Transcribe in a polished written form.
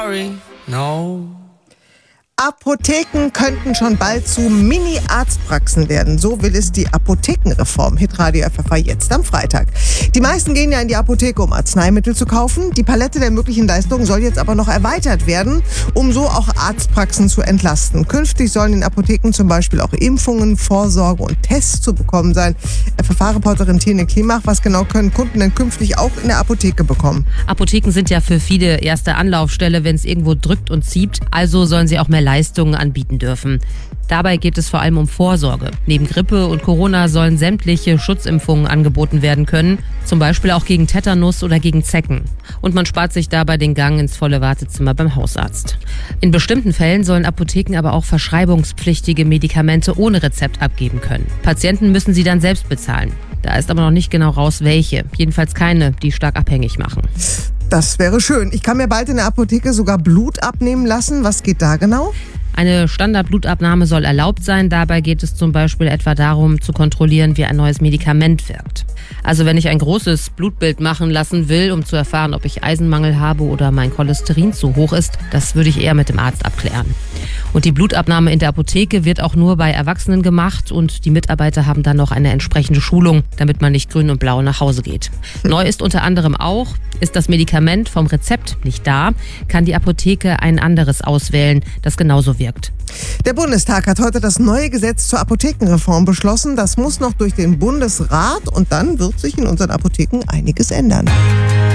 No. Apotheken könnten schon bald zu Mini-Arztpraxen werden. So will es die Apothekenreform. Hitradio FFH jetzt am Freitag. Die meisten gehen ja in die Apotheke, um Arzneimittel zu kaufen. Die Palette der möglichen Leistungen soll jetzt aber noch erweitert werden, um so auch Arztpraxen zu entlasten. Künftig sollen in Apotheken zum Beispiel auch Impfungen, Vorsorge und Tests zu bekommen sein. FFH-Reporterin Tine Klimach, was genau können Kunden denn künftig auch in der Apotheke bekommen? Apotheken sind ja für viele erste Anlaufstelle, wenn es irgendwo drückt und zieht. Also sollen sie auch mehr Leistungen anbieten dürfen. Dabei geht es vor allem um Vorsorge. Neben Grippe und Corona sollen sämtliche Schutzimpfungen angeboten werden können, zum Beispiel auch gegen Tetanus oder gegen Zecken. Und man spart sich dabei den Gang ins volle Wartezimmer beim Hausarzt. In bestimmten Fällen sollen Apotheken aber auch verschreibungspflichtige Medikamente ohne Rezept abgeben können. Patienten müssen sie dann selbst bezahlen. Da ist aber noch nicht genau raus, welche. Jedenfalls keine, die stark abhängig machen. Das wäre schön. Ich kann mir bald in der Apotheke sogar Blut abnehmen lassen. Was geht da genau? Eine Standardblutabnahme soll erlaubt sein. Dabei geht es zum Beispiel etwa darum, zu kontrollieren, wie ein neues Medikament wirkt. Also wenn ich ein großes Blutbild machen lassen will, um zu erfahren, ob ich Eisenmangel habe oder mein Cholesterin zu hoch ist, das würde ich eher mit dem Arzt abklären. Und die Blutabnahme in der Apotheke wird auch nur bei Erwachsenen gemacht und die Mitarbeiter haben dann noch eine entsprechende Schulung, damit man nicht grün und blau nach Hause geht. Neu ist unter anderem auch, ist das Medikament vom Rezept nicht da, kann die Apotheke ein anderes auswählen, das genauso wirkt. Der Bundestag hat heute das neue Gesetz zur Apothekenreform beschlossen. Das muss noch durch den Bundesrat und dann wird sich in unseren Apotheken einiges ändern.